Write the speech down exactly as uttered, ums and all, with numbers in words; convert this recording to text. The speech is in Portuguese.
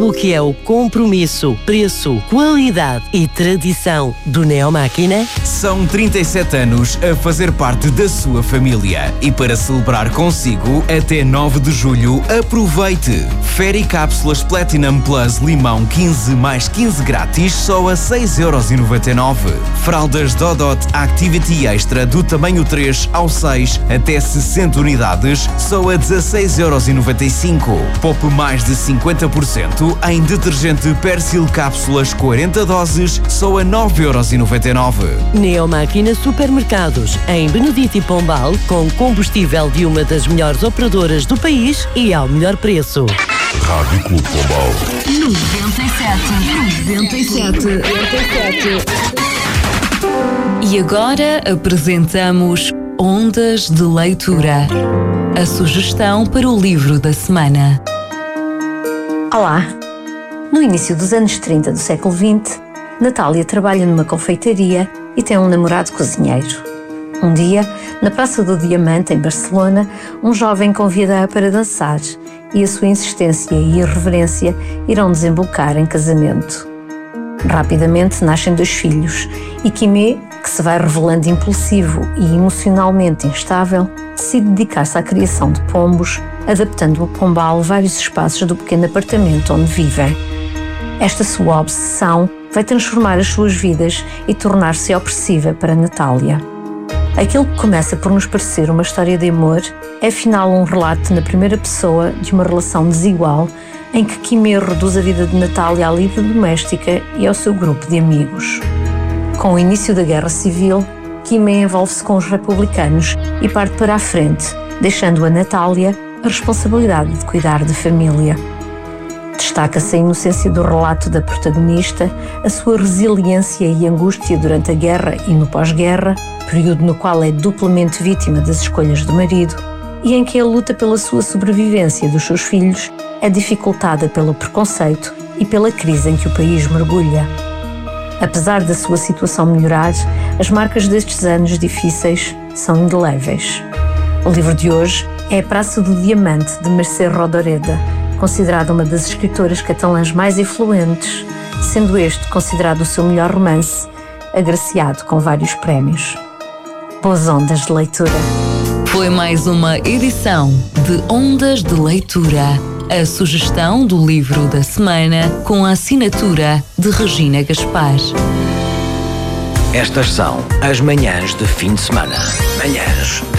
o que é o compromisso, preço, qualidade e tradição do Neomáquina? São trinta e sete anos a fazer parte da sua família. E para celebrar consigo, até nove de julho, aproveite! Fairy Cápsulas Platinum Plus Limão quinze mais quinze grátis só a seis euros e noventa e nove. Fraldas Dodot Activity Extra do tamanho três ao seis até sessenta unidades só a dezasseis euros e noventa e cinco. Poupe mais de cinquenta por cento em detergente Persil Cápsulas quarenta doses só a nove euros e noventa e nove. Neomáquina Supermercados, em Benedito e Pombal, com combustível de uma das melhores operadoras do país e ao melhor preço. Rádio Clube Pombal. noventa e sete, noventa e sete, noventa e sete. E agora apresentamos Ondas de Leitura, a sugestão para o livro da semana. Olá! No início dos anos trinta do século vinte, Natália trabalha numa confeitaria e tem um namorado cozinheiro. Um dia, na Praça do Diamante, em Barcelona, um jovem convida-a para dançar e a sua insistência e irreverência irão desembocar em casamento. Rapidamente nascem dois filhos e Quimé, que se vai revelando impulsivo e emocionalmente instável, decide dedicar-se à criação de pombos, adaptando a Pombal vários espaços do pequeno apartamento onde vivem. Esta sua obsessão vai transformar as suas vidas e tornar-se opressiva para Natália. Aquilo que começa por nos parecer uma história de amor é afinal um relato na primeira pessoa de uma relação desigual em que Quimé reduz a vida de Natália à lida doméstica e ao seu grupo de amigos. Com o início da Guerra Civil, Quimé envolve-se com os republicanos e parte para a frente, deixando a Natália a responsabilidade de cuidar da família. Destaca-se a inocência do relato da protagonista, a sua resiliência e angústia durante a guerra e no pós-guerra, período no qual é duplamente vítima das escolhas do marido, e em que a luta pela sua sobrevivência dos seus filhos é dificultada pelo preconceito e pela crise em que o país mergulha. Apesar da sua situação melhorar, as marcas destes anos difíceis são indeléveis. O livro de hoje é A Praça do Diamante, de Mercè Rodoreda, considerada uma das escritoras catalãs mais influentes, sendo este considerado o seu melhor romance, agraciado com vários prémios. Boas ondas de leitura. Foi mais uma edição de Ondas de Leitura, a sugestão do livro da semana com a assinatura de Regina Gaspar. Estas são as manhãs de fim de semana. Manhãs